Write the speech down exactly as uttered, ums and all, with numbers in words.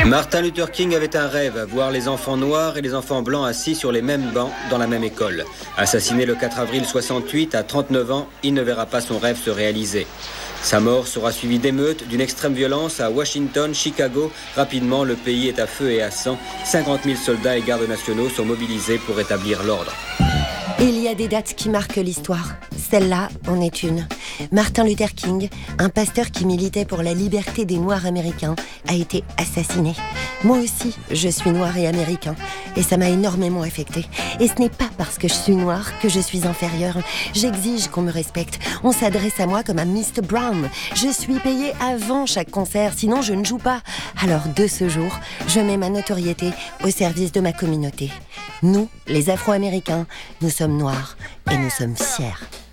Martin Luther King avait un rêve, voir les enfants noirs et les enfants blancs assis sur les mêmes bancs dans la même école. Assassiné le quatre avril soixante-huit, à trente-neuf ans, il ne verra pas son rêve se réaliser. Sa mort sera suivie d'émeutes, d'une extrême violence à Washington, Chicago. Rapidement, le pays est à feu et à sang. cinquante mille soldats et gardes nationaux sont mobilisés pour rétablir l'ordre. Il y a des dates qui marquent l'histoire. Celle-là en est une. Martin Luther King, un pasteur qui militait pour la liberté des Noirs américains, a été assassiné. Moi aussi, je suis noir et américain, et ça m'a énormément affectée. Et ce n'est pas parce que je suis noire que je suis inférieure. J'exige qu'on me respecte. On s'adresse à moi comme à mister Brown. Je suis payée avant chaque concert, sinon je ne joue pas. Alors de ce jour, je mets ma notoriété au service de ma communauté. Nous, les Afro-Américains, nous sommes noirs et nous sommes fiers.